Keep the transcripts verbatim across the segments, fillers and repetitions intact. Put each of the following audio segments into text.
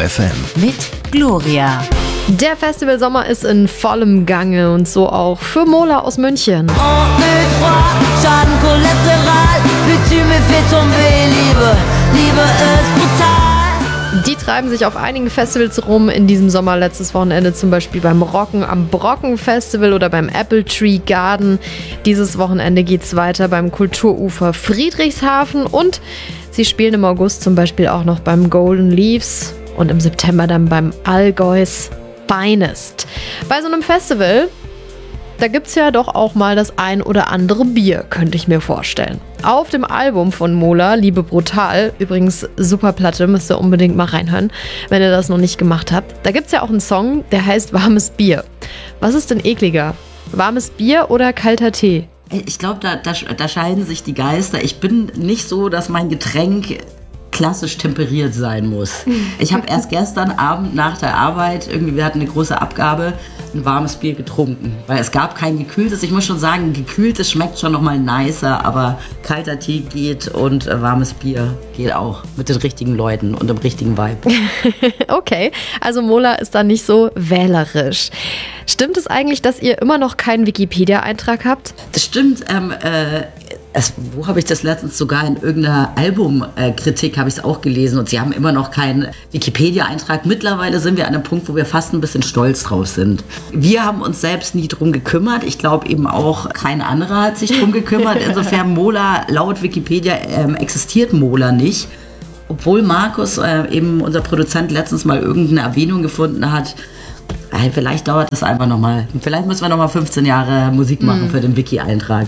F M. Mit Gloria. Der Festival Sommer ist in vollem Gange und so auch für Mola aus München. Schaden kollateral, tu me fais tomber, Liebe, Liebe ist brutal. Die treiben sich auf einigen Festivals rum in diesem Sommer. Letztes Wochenende zum Beispiel beim Rocken am Brocken Festival oder beim Apple Tree Garden. Dieses Wochenende geht's weiter beim Kulturufer Friedrichshafen und sie spielen im August zum Beispiel auch noch beim Golden Leaves und im September dann beim Allgäus Finest. Bei so einem Festival, da gibt's ja doch auch mal das ein oder andere Bier, könnte ich mir vorstellen. Auf dem Album von Mola, Liebe brutal, übrigens super Platte, müsst ihr unbedingt mal reinhören, wenn ihr das noch nicht gemacht habt. Da gibt's ja auch einen Song, der heißt Warmes Bier. Was ist denn ekliger? Warmes Bier oder kalter Tee? Ich glaube, da, da, da scheiden sich die Geister. Ich bin nicht so, dass mein Getränk klassisch temperiert sein muss. Ich habe erst gestern Abend nach der Arbeit, irgendwie, wir hatten eine große Abgabe, ein warmes Bier getrunken. Weil es gab kein gekühltes. Ich muss schon sagen, gekühltes schmeckt schon nochmal nicer, aber kalter Tee geht und äh, warmes Bier geht auch. Mit den richtigen Leuten und dem richtigen Vibe. Okay, also Mola ist da nicht so wählerisch. Stimmt es eigentlich, dass ihr immer noch keinen Wikipedia-Eintrag habt? Das stimmt. Ähm, äh, es, wo habe ich das letztens sogar in irgendeiner Albumkritik habe ich es auch gelesen und sie haben immer noch keinen Wikipedia-Eintrag. Mittlerweile sind wir an einem Punkt, wo wir fast ein bisschen stolz drauf sind. Wir haben uns selbst nie drum gekümmert. Ich glaube eben auch kein anderer hat sich drum gekümmert. Insofern Mola, laut Wikipedia ähm, existiert Mola nicht. Obwohl Markus, äh, eben unser Produzent, letztens mal irgendeine Erwähnung gefunden hat. Hey, vielleicht dauert das einfach nochmal. Vielleicht müssen wir nochmal fünfzehn Jahre Musik machen mm. für den Wiki-Eintrag.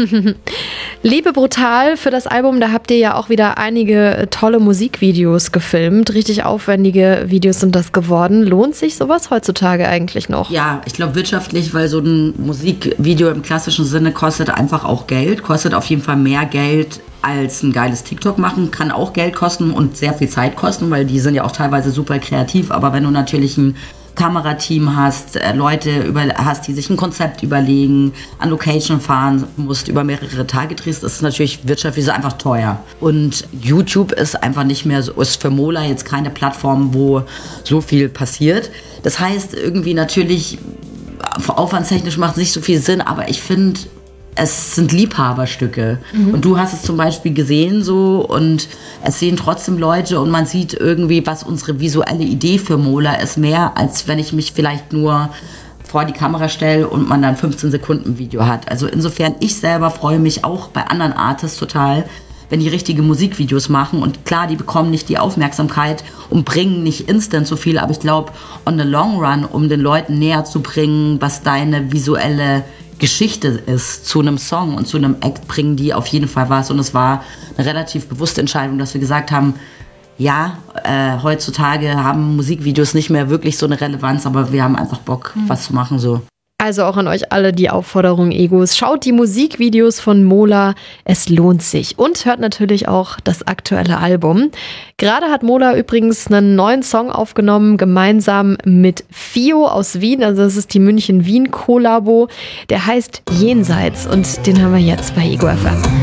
Liebe brutal, für das Album, da habt ihr ja auch wieder einige tolle Musikvideos gefilmt. Richtig aufwendige Videos sind das geworden. Lohnt sich sowas heutzutage eigentlich noch? Ja, ich glaube wirtschaftlich, weil so ein Musikvideo im klassischen Sinne kostet einfach auch Geld. Kostet auf jeden Fall mehr Geld als ein geiles TikTok machen. Kann auch Geld kosten und sehr viel Zeit kosten, weil die sind ja auch teilweise super kreativ. Aber wenn du natürlich ein Kamerateam hast, äh, Leute über, hast, die sich ein Konzept überlegen, an Location fahren musst, über mehrere Tage drehst, ist natürlich wirtschaftlich so einfach teuer. Und YouTube ist einfach nicht mehr so, ist für Mola jetzt keine Plattform, wo so viel passiert. Das heißt, irgendwie natürlich, aufwandstechnisch macht es nicht so viel Sinn, aber ich finde, es sind Liebhaberstücke. Mhm. Und du hast es zum Beispiel gesehen so und es sehen trotzdem Leute und man sieht irgendwie, was unsere visuelle Idee für Mola ist, mehr als wenn ich mich vielleicht nur vor die Kamera stelle und man dann fünfzehn Sekunden Video hat. Also insofern, ich selber freue mich auch bei anderen Artists total, wenn die richtige Musikvideos machen. Und klar, die bekommen nicht die Aufmerksamkeit und bringen nicht instant so viel, aber ich glaube, on the long run, um den Leuten näher zu bringen, was deine visuelle Geschichte ist zu einem Song und zu einem Act, bringen die auf jeden Fall was. Und es war eine relativ bewusste Entscheidung, dass wir gesagt haben, ja, äh, heutzutage haben Musikvideos nicht mehr wirklich so eine Relevanz, aber wir haben einfach Bock, mhm. was zu machen so. Also auch an euch alle die Aufforderung, Egos. Schaut die Musikvideos von Mola, es lohnt sich. Und hört natürlich auch das aktuelle Album. Gerade hat Mola übrigens einen neuen Song aufgenommen, gemeinsam mit Fio aus Wien. Also das ist die München-Wien-Kollabo. Der heißt Jenseits und den haben wir jetzt bei Ego F M.